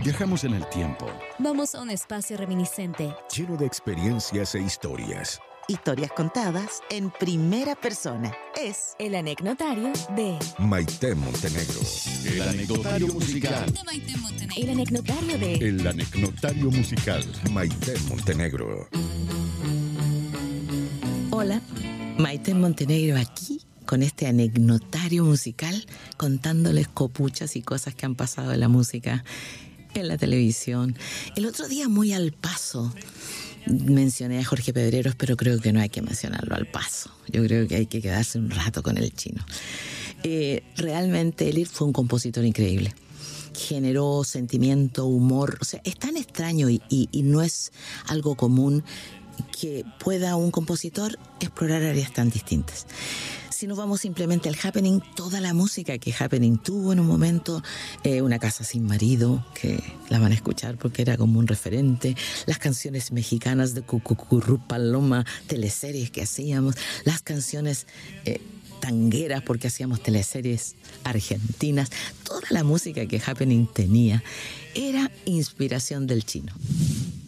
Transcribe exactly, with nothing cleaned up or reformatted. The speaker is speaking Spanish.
Viajamos en el tiempo. Vamos a un espacio reminiscente, lleno de experiencias e historias. Historias contadas en primera persona. Es el anecdotario de Maite Montenegro. El anecdotario musical de Maite Montenegro. El anecdotario de El anecdotario musical. Maite Montenegro. Hola, Maite Montenegro aquí con este anecdotario musical, contándoles copuchas y cosas que han pasado en la música, en la televisión. El otro día, muy al paso, mencioné a Jorge Pedreros, pero creo que no hay que mencionarlo al paso. Yo creo que hay que quedarse un rato con el chino. Eh, realmente él fue un compositor increíble. Generó sentimiento, humor. O sea, es tan extraño y, y, y no es algo común que pueda un compositor explorar áreas tan distintas. Si nos vamos simplemente al Happening, toda la música que Happening tuvo en un momento, eh, Una casa sin marido, que la van a escuchar porque era como un referente, las canciones mexicanas de Cucucurru Paloma, teleseries que hacíamos, las canciones eh, tangueras porque hacíamos teleseries argentinas, toda la música que Happening tenía era inspiración del chino.